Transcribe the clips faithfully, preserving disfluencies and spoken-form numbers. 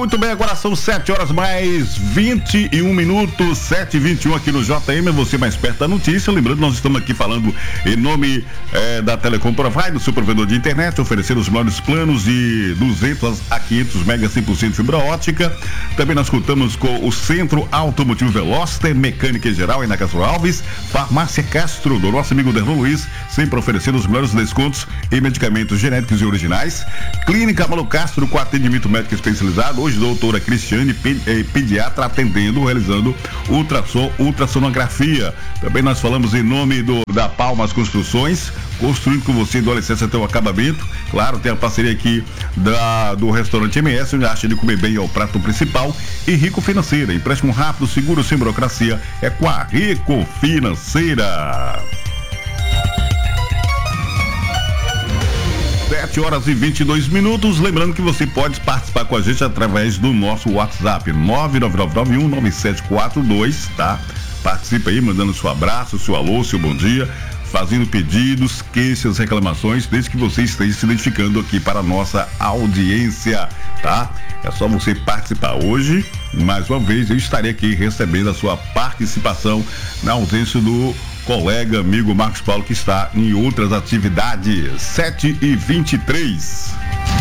Muito bem, agora são sete horas mais vinte e um minutos, sete e vinte e um aqui no J M, você mais perto da notícia. Lembrando, nós estamos aqui falando em nome eh, da Telecom Provide, do seu provedor de internet, oferecendo os maiores planos de duzentos a quinhentos megas, cem por cento fibra ótica. Também nós contamos com o Centro Automotivo Veloster, Mecânica em Geral, e na Castro Alves, Farmácia Castro, do nosso amigo Derlon Luiz, sempre oferecendo os melhores descontos em medicamentos genéricos e originais. Clínica Malu Castro, com atendimento médico especializado. Hoje, doutora Cristiane, pediatra, atendendo, realizando ultrassom, ultrassonografia. Também nós falamos em nome do, da Palmas Construções, construindo com você do alicerce até o acabamento. Claro, tem a parceria aqui da, do restaurante M S, onde acha de comer bem ao prato principal. E Rico Financeira, empréstimo rápido, seguro, sem burocracia, é com a Rico Financeira. sete horas e vinte e dois minutos. Lembrando que você pode participar com a gente através do nosso WhatsApp nove nove nove nove um nove sete quatro dois, tá? Participa aí, mandando seu abraço, seu alô, seu bom dia, fazendo pedidos, queixas, reclamações, desde que você esteja se identificando aqui para a nossa audiência, tá? É só você participar. Hoje, mais uma vez, eu estarei aqui recebendo a sua participação na ausência do colega, amigo Marcos Paulo, que está em outras atividades. sete e vinte e três.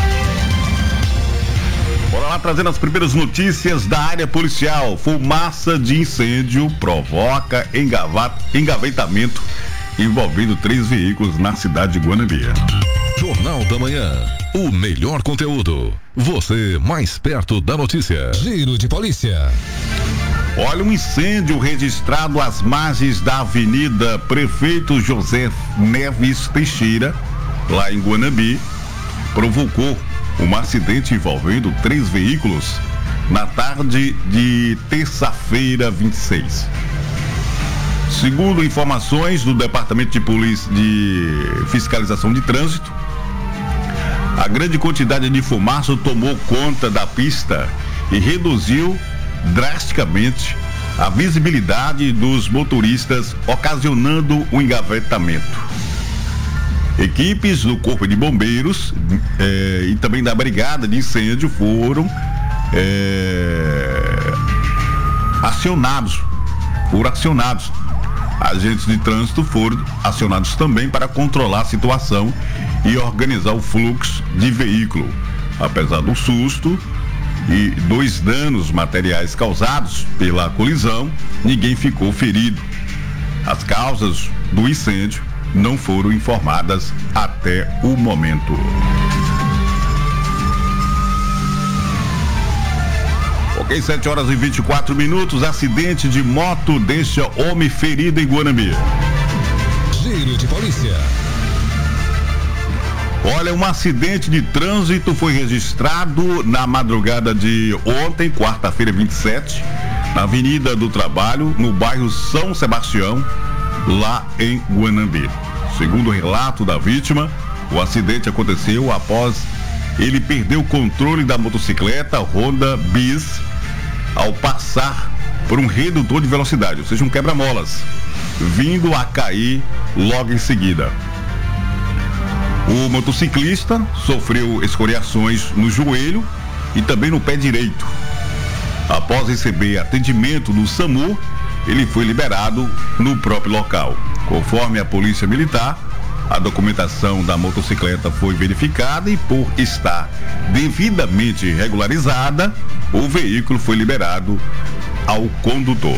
Bora lá, trazendo as primeiras notícias da área policial. Fumaça de incêndio provoca engava- engavetamento envolvendo três veículos na cidade de Guanambi. Jornal da Manhã. O melhor conteúdo. Você mais perto da notícia. Giro de polícia. Olha, um incêndio registrado às margens da Avenida Prefeito José Neves Teixeira, lá em Guanambi, provocou um acidente envolvendo três veículos na tarde de terça-feira vinte e seis. Segundo informações do Departamento de Polícia de Fiscalização de Trânsito, a grande quantidade de fumaça tomou conta da pista e reduziu drasticamente a visibilidade dos motoristas, ocasionando o engavetamento. Equipes do Corpo de Bombeiros eh, e também da Brigada de Incêndio foram eh, acionados, foram acionados. Agentes de trânsito foram acionados também para controlar a situação e organizar o fluxo de veículo. Apesar do susto e dois danos materiais causados pela colisão, ninguém ficou ferido. As causas do incêndio não foram informadas até o momento. Ok, sete horas e vinte e quatro minutos. Acidente de moto deixa homem ferido em Guanambi. Giro de polícia. Olha, um acidente de trânsito foi registrado na madrugada de ontem, quarta-feira vinte e sete, na Avenida do Trabalho, no bairro São Sebastião, lá em Guanambi. Segundo o relato da vítima, o acidente aconteceu após ele perder o controle da motocicleta Honda Bis ao passar por um redutor de velocidade, ou seja, um quebra-molas, vindo a cair logo em seguida. O motociclista sofreu escoriações no joelho e também no pé direito. Após receber atendimento do SAMU, ele foi liberado no próprio local. Conforme a Polícia Militar, a documentação da motocicleta foi verificada e, por estar devidamente regularizada, o veículo foi liberado ao condutor.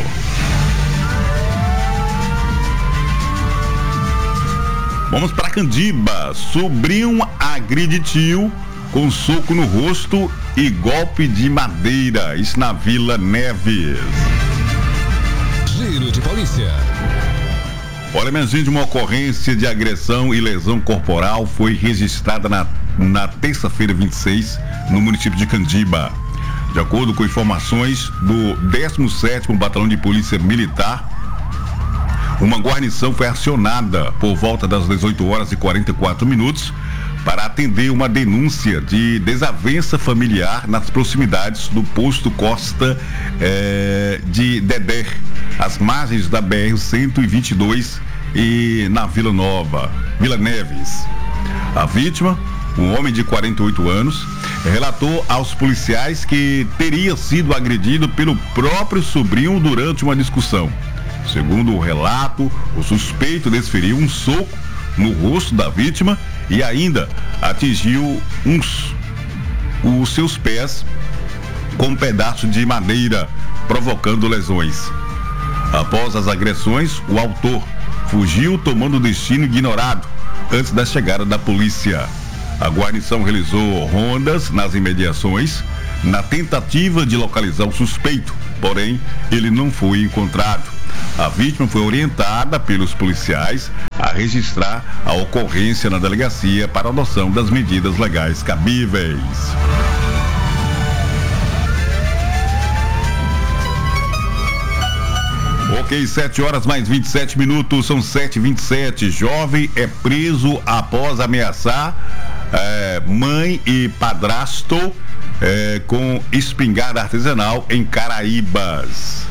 Vamos para Candiba. Sobrinho agride tio com soco no rosto e golpe de madeira. Isso na Vila Neves. Giro de polícia. Olha, minha gente, uma ocorrência de agressão e lesão corporal foi registrada na, na terça-feira vinte e seis no município de Candiba. De acordo com informações do décimo sétimo Batalhão de Polícia Militar, uma guarnição foi acionada por volta das dezoito horas e quarenta e quatro minutos para atender uma denúncia de desavença familiar nas proximidades do posto Costa eh, de Dedé, às margens da B R cento e vinte e dois e na Vila Nova, Vila Neves. A vítima, um homem de quarenta e oito anos, relatou aos policiais que teria sido agredido pelo próprio sobrinho durante uma discussão. Segundo o relato, o suspeito desferiu um soco no rosto da vítima e ainda atingiu uns, os seus pés com um pedaço de madeira, provocando lesões. Após as agressões, o autor fugiu tomando o destino ignorado antes da chegada da polícia. A guarnição realizou rondas nas imediações na tentativa de localizar o suspeito, porém ele não foi encontrado. A vítima foi orientada pelos policiais a registrar a ocorrência na delegacia para adoção das medidas legais cabíveis. Ok, sete horas mais vinte e sete minutos, são sete e vinte e sete. Jovem é preso após ameaçar é, mãe e padrasto é, com espingarda artesanal em Caraíbas.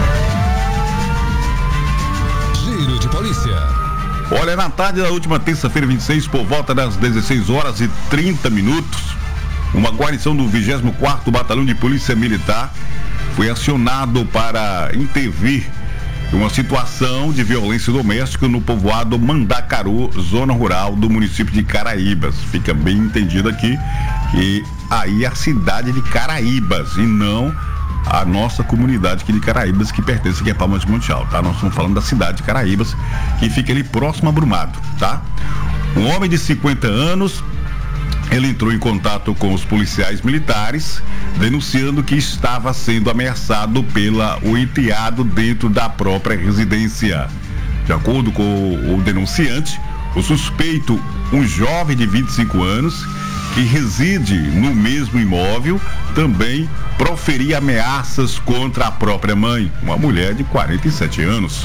Giro de polícia. Olha, na tarde da última terça-feira, vinte e seis, por volta das dezesseis horas e trinta minutos, uma guarnição do vigésimo quarto Batalhão de Polícia Militar foi acionado para intervir uma situação de violência doméstica no povoado Mandacaru, zona rural do município de Caraíbas. Fica bem entendido aqui que aí é a cidade de Caraíbas e não a nossa comunidade aqui de Caraíbas, que pertence aqui a Palmas de Monte Alto, tá? Nós estamos falando da cidade de Caraíbas, que fica ali próximo a Brumado, tá? Um homem de cinquenta anos, ele entrou em contato com os policiais militares, denunciando que estava sendo ameaçado pela o enteado dentro da própria residência. De acordo com o, o denunciante, o suspeito, um jovem de vinte e cinco anos, que reside no mesmo imóvel, também proferia ameaças contra a própria mãe, uma mulher de quarenta e sete anos.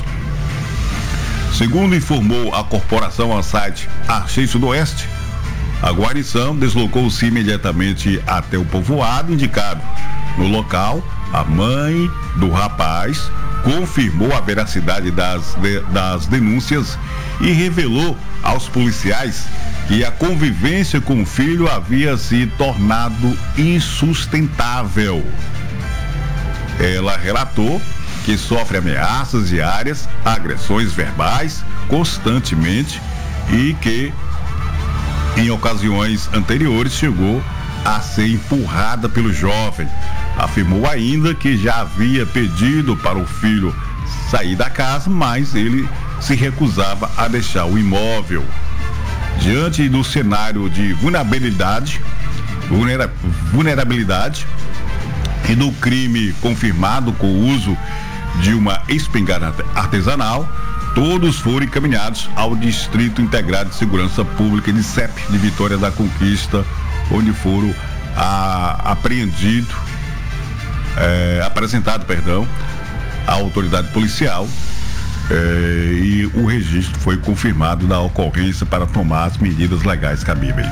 Segundo informou a corporação ao site Achei Sudoeste, a guarnição deslocou-se imediatamente até o povoado indicado. No local, a mãe do rapaz confirmou a veracidade das, de, das denúncias e revelou aos policiais que a convivência com o filho havia se tornado insustentável. Ela relatou que sofre ameaças diárias, agressões verbais constantemente e que em ocasiões anteriores chegou a ser empurrada pelo jovem. Afirmou ainda que já havia pedido para o filho sair da casa, mas ele se recusava a deixar o imóvel. Diante do cenário de vulnerabilidade, vulnera, vulnerabilidade e do crime confirmado com o uso de uma espingarda artesanal, todos foram encaminhados ao Distrito Integrado de Segurança Pública de S E P de Vitória da Conquista, onde foram a, apreendido, é, apresentado, perdão, à autoridade policial, é, e o registro foi confirmado da ocorrência para tomar as medidas legais cabíveis.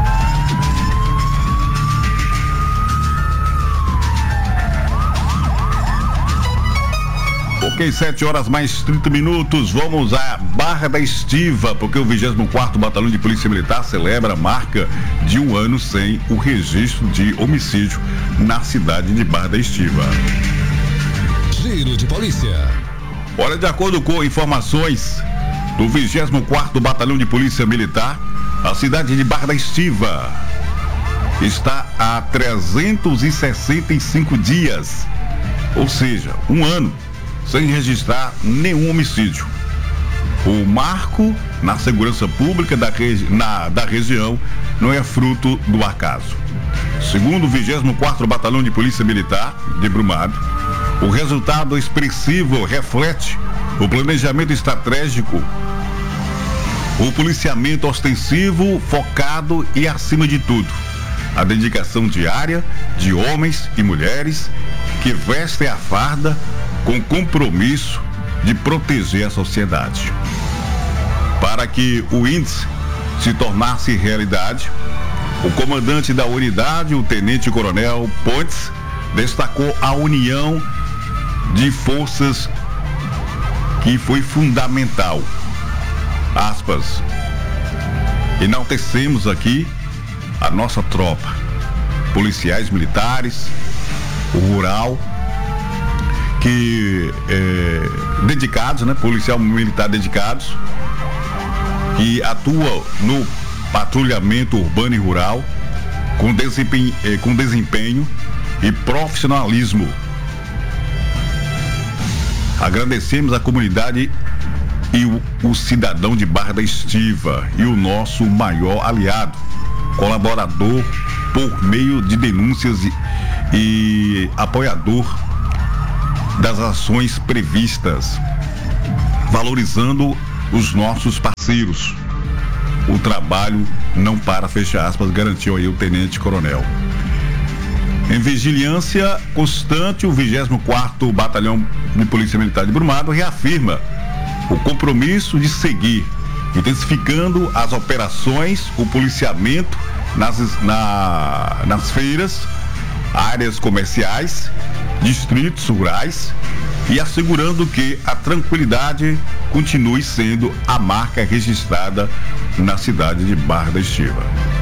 Ok, sete horas mais trinta minutos, vamos à Barra da Estiva, porque o vigésimo quarto Batalhão de Polícia Militar celebra a marca de um ano sem o registro de homicídio na cidade de Barra da Estiva. Giro de polícia. Olha, de acordo com informações do vigésimo quarto Batalhão de Polícia Militar, a cidade de Barra da Estiva está há trezentos e sessenta e cinco dias, ou seja, um ano, sem registrar nenhum homicídio. O marco na segurança pública da, regi- na, da região não é fruto do acaso. Segundo o vigésimo quarto Batalhão de Polícia Militar de Brumado, o resultado expressivo reflete o planejamento estratégico, o policiamento ostensivo, focado e, acima de tudo, a dedicação diária de homens e mulheres que vestem a farda com compromisso de proteger a sociedade. Para que o índice se tornasse realidade, o comandante da unidade, o tenente-coronel Pontes, destacou a união de forças que foi fundamental. Aspas. Enaltecemos aqui a nossa tropa, policiais militares, o rural, que é, dedicados, né? Policial militar dedicados, que atua no patrulhamento urbano e rural com desempenho, eh, com desempenho e profissionalismo. Agradecemos a comunidade e o, o cidadão de Barra da Estiva e o nosso maior aliado, colaborador por meio de denúncias e, e apoiador das ações previstas, valorizando os nossos parceiros. O trabalho não para, fecha aspas, garantiu aí o Tenente Coronel. Em vigilância constante, o vigésimo quarto Batalhão de Polícia Militar de Brumado reafirma o compromisso de seguir intensificando as operações, o policiamento nas, na, nas feiras, áreas comerciais, distritos rurais e assegurando que a tranquilidade continue sendo a marca registrada na cidade de Barra da Estiva.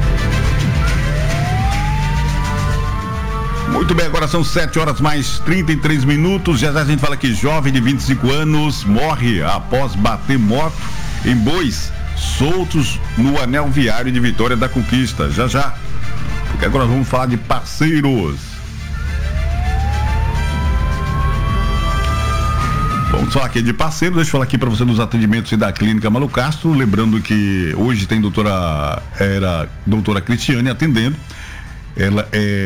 Muito bem, agora são sete horas mais trinta e três minutos. Já já a gente fala que jovem de vinte e cinco anos morre após bater moto em bois soltos no anel viário de Vitória da Conquista. Já já, porque agora vamos falar de parceiros. Vamos falar aqui de parceiro, deixa eu falar aqui para você dos atendimentos da Clínica Malu Castro, lembrando que hoje tem doutora, era doutora Cristiane atendendo, ela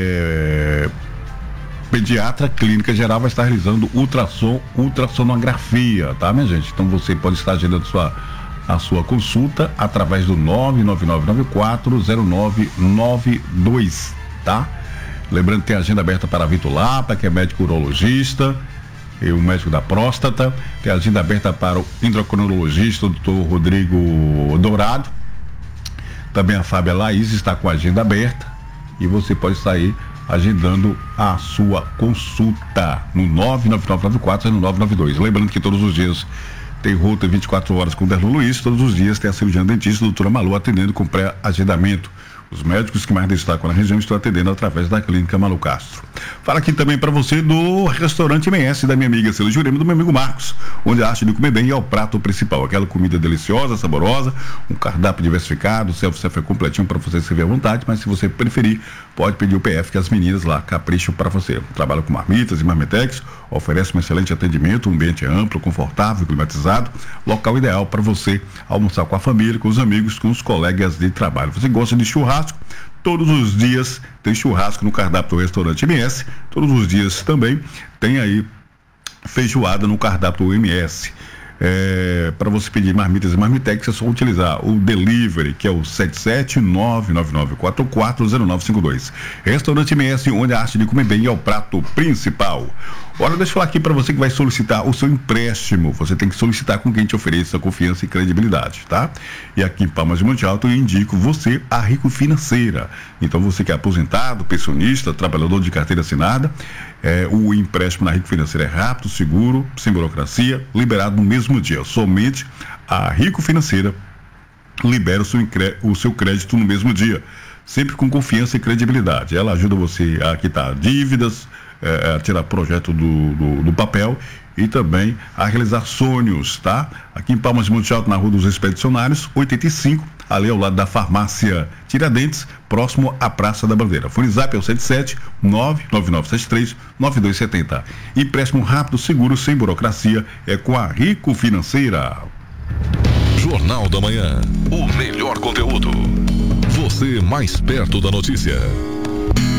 é pediatra, clínica geral, vai estar realizando ultrassom, ultrassonografia, tá, minha gente? Então você pode estar agendando sua, a sua consulta através do nove nove nove nove quatro zero nove nove dois, tá? Lembrando que tem agenda aberta para Vitor Lapa, que é médico urologista, e o médico da próstata, tem agenda aberta para o endocrinologista, o doutor Rodrigo Dourado, também a Fábia Laís está com a agenda aberta e você pode sair agendando a sua consulta no nove nove nove nove quatro zero nove nove dois. Lembrando que todos os dias tem rota vinte e quatro horas com o Derlon Luiz, todos os dias tem a cirurgiã dentista, a doutora Malu, atendendo com pré-agendamento. Os médicos que mais destacam na região estão atendendo através da Clínica Malu Castro. Fala aqui também para você do restaurante M S da minha amiga Cila Jurema e do meu amigo Marcos, onde a arte de comer bem é o prato principal. Aquela comida deliciosa, saborosa, um cardápio diversificado, o self-service é completinho para você servir à vontade, mas se você preferir, pode pedir o P F que as meninas lá capricham para você. Trabalha com marmitas e marmitex, oferece um excelente atendimento, um ambiente amplo, confortável, climatizado, local ideal para você almoçar com a família, com os amigos, com os colegas de trabalho. Você gosta de churrasco? Todos os dias tem churrasco no cardápio do restaurante M S, todos os dias também tem aí feijoada no cardápio do M S. É, para você pedir marmitas e marmitex é só utilizar o delivery, que é o sete sete nove nove nove quatro quatro zero nove cinco dois. Restaurante M S, onde a arte de comer bem é o prato principal. Olha, deixa eu falar aqui para você que vai solicitar o seu empréstimo. Você tem que solicitar com quem te ofereça confiança e credibilidade, tá? E aqui em Palmas de Monte Alto eu indico você a Rico Financeira. Então você que é aposentado, pensionista, trabalhador de carteira assinada, é, o empréstimo na Rico Financeira é rápido, seguro, sem burocracia, liberado no mesmo dia. Somente a Rico Financeira libera o seu, o seu crédito no mesmo dia, sempre com confiança e credibilidade. Ela ajuda você a quitar dívidas, É, a tirar projeto do, do, do papel e também a realizar sonhos, tá? Aqui em Palmas de Monte Alto, na Rua dos Expedicionários, oitenta e cinco, ali ao lado da farmácia Tiradentes, próximo à Praça da Bandeira. Fone Zap é o sete sete nove nove nove sete três nove dois sete zero. Empréstimo rápido, seguro, sem burocracia, é com a Rico Financeira. Jornal da Manhã, o melhor conteúdo. Você mais perto da notícia.